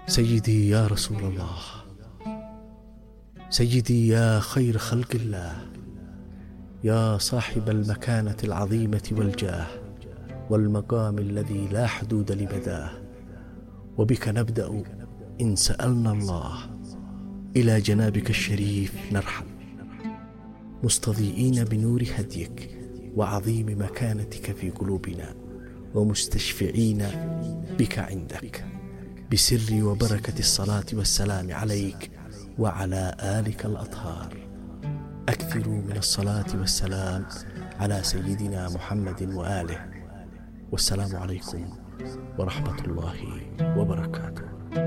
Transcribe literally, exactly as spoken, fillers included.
سيدي يا رسول الله، سيدي يا خير خلق الله، يا صاحب المكانة العظيمة والجاه والمقام الذي لا حدود لمداه، وبك نبدأ إن سألنا الله، إلى جنابك الشريف نرحل، مستضيئين بنور هديك وعظيم مكانتك في قلوبنا، ومستشفعين بك عندك، بسر وبركة الصلاة والسلام عليك وعلى آلك الأطهار. أكثروا من الصلاة والسلام على سيدنا محمد وآله، والسلام عليكم ورحمة الله وبركاته.